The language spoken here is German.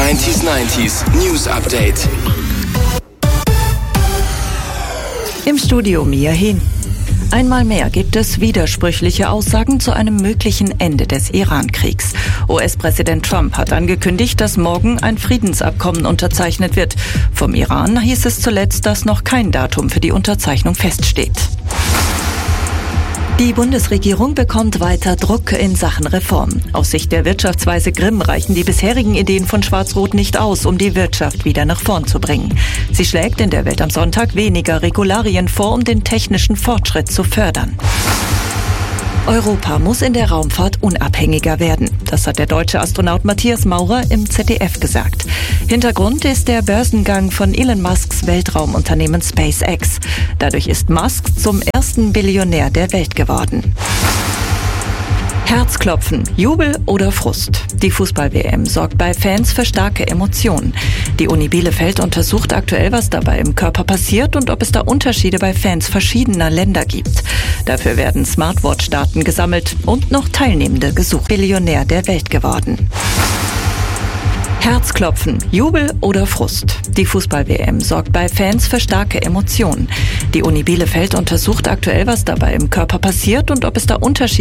90s News Update. Im Studio Mia Hin. Einmal mehr gibt es widersprüchliche Aussagen zu einem möglichen Ende des Iran-Kriegs. US-Präsident Trump hat angekündigt, dass morgen ein Friedensabkommen unterzeichnet wird. Vom Iran hieß es zuletzt, dass noch kein Datum für die Unterzeichnung feststeht. Die Bundesregierung bekommt weiter Druck in Sachen Reform. Aus Sicht der Wirtschaftsweise Grimm reichen die bisherigen Ideen von Schwarz-Rot nicht aus, um die Wirtschaft wieder nach vorn zu bringen. Sie schlägt in der Welt am Sonntag weniger Regularien vor, um den technischen Fortschritt zu fördern. Europa muss in der Raumfahrt unabhängiger werden. Das hat der deutsche Astronaut Matthias Maurer im ZDF gesagt. Hintergrund ist der Börsengang von Elon Musks Weltraumunternehmen SpaceX. Dadurch ist Musk zum ersten Billionär der Welt geworden. Herzklopfen, Jubel oder Frust? Die Fußball-WM sorgt bei Fans für starke Emotionen. Die Uni Bielefeld untersucht aktuell, was dabei im Körper passiert und ob es da Unterschiede bei Fans verschiedener Länder gibt. Dafür werden Smartwatch-Daten gesammelt und noch Teilnehmende gesucht. Billionär der Welt geworden. Herzklopfen, Jubel oder Frust? Die Fußball-WM sorgt bei Fans für starke Emotionen. Die Uni Bielefeld untersucht aktuell, was dabei im Körper passiert und ob es da Unterschiede